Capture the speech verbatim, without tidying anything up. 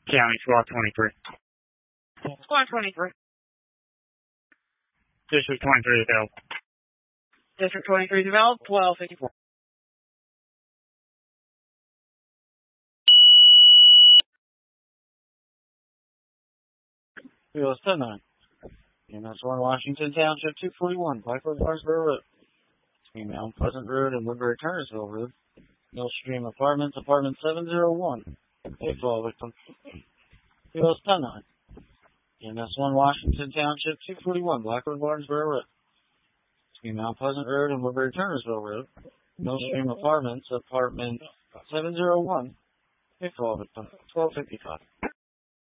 County Squad twenty-three. Squad twenty-three. District twenty-three available. District twenty-three developed, twelve fifty-four. U S ten nine. E M S one Washington Township two forty-one, Blackwood Barnesboro Road. Between Mount Pleasant Road and Woodbury Turnersville Road. Millstream Apartments, Apartment seven oh one. eight twelve victim. U S ten nine. E M S one Washington Township two forty-one, Blackwood Barnesboro Road. Between Mount Pleasant Road and Woodbury Turnersville Road. Millstream Apartments, Apartment seven oh one. eight twelve victim. twelve fifty-five.